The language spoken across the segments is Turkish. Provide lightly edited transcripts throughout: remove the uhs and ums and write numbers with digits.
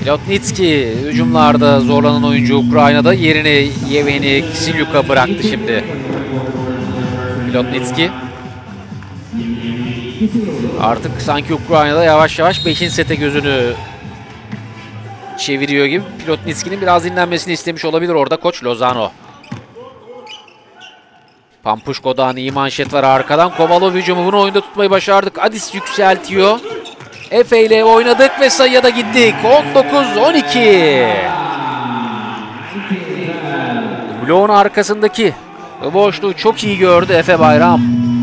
Plotnitski hücumlarda zorlanan oyuncu Ukrayna'da yerini Yevgeni Kisilyuk'a bıraktı şimdi. Plotnitski artık sanki Ukrayna'da yavaş yavaş 5. sete gözünü çeviriyor gibi. Plotnitski'nin biraz dinlenmesini istemiş olabilir orada koç Lozano. Pampuşko'dan iyi manşet var arkadan. Kovalov hücumu, bunu oyunda tutmayı başardık. Adis yükseltiyor. Efe ile oynadık ve sayıya da gittik. 19-12. Bloğun arkasındaki boşluğu çok iyi gördü Efe Bayram.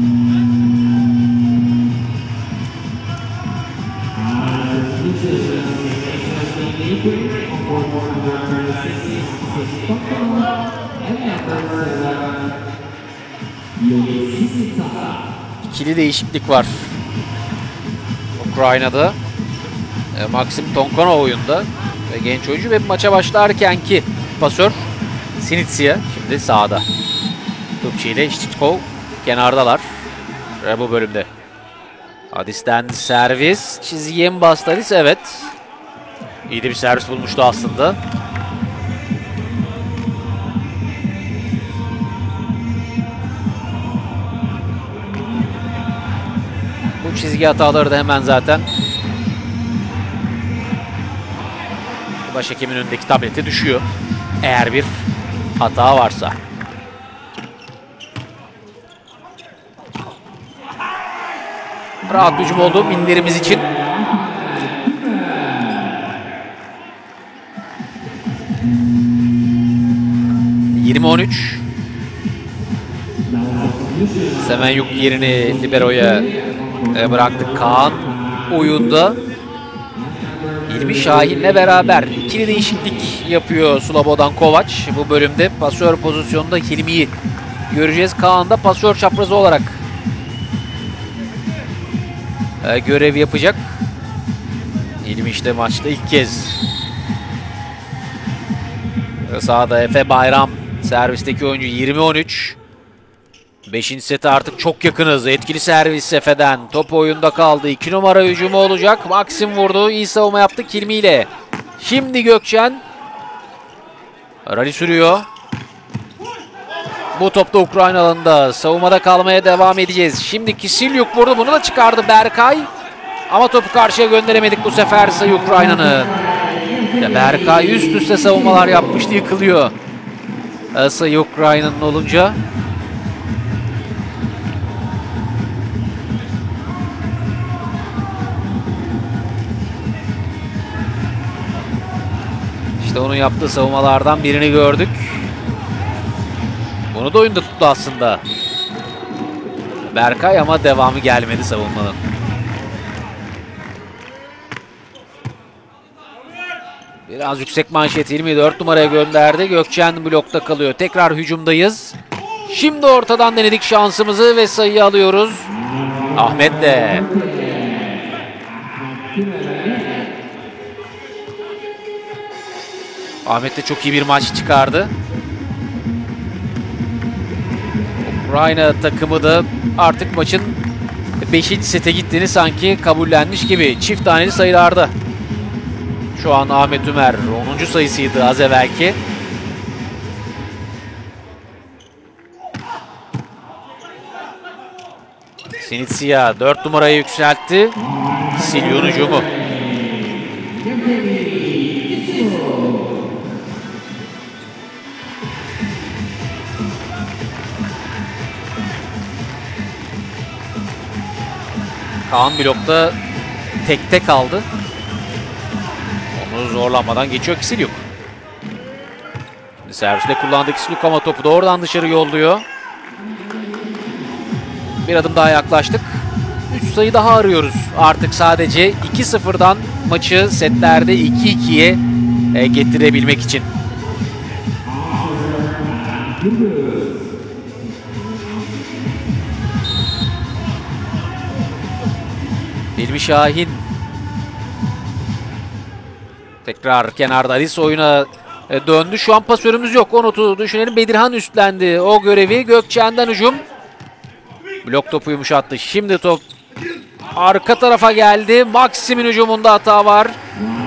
İkili değişiklik var Ukrayna'da. Maxim Tonkonov oyunda ve genç oyuncu ve maça başlarkenki pasör Sinitsia şimdi sahada. Tupçi ile Ştitkov kenardalar bu bölümde. Adis'ten servis, çizgiye mi bastı Adis? Evet. İyi de bir servis bulmuştu aslında. Bu çizgi hataları da hemen zaten başhakemin önündeki tablete düşüyor. Eğer bir hata varsa. Rahat hücum oldu minlerimiz için. ...20-13. Semenyuk yerini libero'ya bıraktık. Kaan oyunda. İlmi Şahin'le beraber ikili değişiklik yapıyor Slobodan Kovac. Bu bölümde pasör pozisyonunda Hilmi'yi göreceğiz. Kaan da pasör çaprazı olarak görev yapacak. İlmi işte maçta ilk kez sahada. Efe Bayram servisteki oyuncu. 20-13. 5. sete artık çok yakınız. Etkili servis Efe'den. Top oyunda kaldı. 2 numara hücumu olacak. Maxim vurdu. İyi savunma yaptı Hilmi ile. Şimdi Gökçen. Rally sürüyor. Bu topta Ukrayna alanında. Savunmada kalmaya devam edeceğiz. Şimdi Kisilyuk vurdu. Bunu da çıkardı Berkay. Ama topu karşıya gönderemedik bu sefer sayı Ukrayna'nın. Berkay üst üste savunmalar yapmıştı. Yıkılıyor. Sayı Ukrayna'nın olunca. İşte onun yaptığı savunmalardan birini gördük. Bunu da oyunda tuttu aslında Berkay ama devamı gelmedi savunmanın. Biraz yüksek manşet 24 numaraya gönderdi. Gökçen blokta kalıyor. Tekrar hücumdayız. Şimdi ortadan denedik şansımızı ve sayıyı alıyoruz. Ahmet de. Ahmet de çok iyi bir maç çıkardı. Ukrayna takımı da artık maçın 5. sete gittiğini sanki kabullenmiş gibi. Çift taneli sayılarda. Şu an Ahmet Ümer 10. sayısıydı az evvelki. Sinitsia 4 numarayı yükseltti. Silyon hücumu. Kaan blokta tekte kaldı. Onu zorlanmadan geçiyor Kisilyuk. Servisle kullandı Kisilyuk ama topu doğrudan dışarı yolluyor. Bir adım daha yaklaştık. 3 sayı daha arıyoruz. Artık sadece 2-0'dan maçı setlerde 2-2'ye getirebilmek için. İlmi Şahin. Tekrar kenarda Adis oyuna döndü. Şu an pasörümüz yok. O notu düşünelim. Bedirhan üstlendi o görevi. Gökçen'den hücum. Blok topu yumuşattı. Şimdi top arka tarafa geldi. Maxim'in hücumunda hata var.